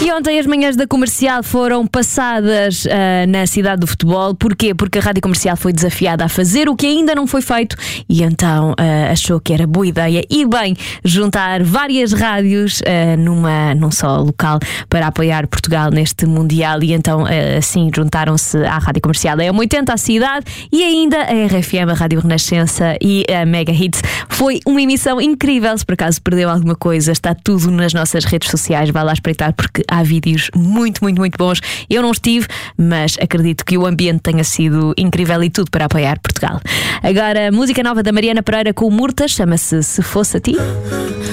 E ontem as manhãs da Comercial foram passadas na cidade do futebol. Porquê? Porque a Rádio Comercial foi desafiada a fazer o que ainda não foi feito e então achou que era boa ideia e bem juntar várias rádios num só local para apoiar Portugal neste Mundial. E então assim juntaram-se à Rádio Comercial, a M80, à cidade e ainda a RFM, a Rádio Renascença e a Mega Hits. Foi uma emissão incrível. Se por acaso perdeu alguma coisa, está tudo nas nossas redes sociais, vai lá espreitar porque há vídeos muito bons. Eu não estive, mas acredito que o ambiente tenha sido incrível e tudo para apoiar Portugal. Agora, música nova da Mariana Pereira com o Murtas, chama-se Se Fosse a Ti.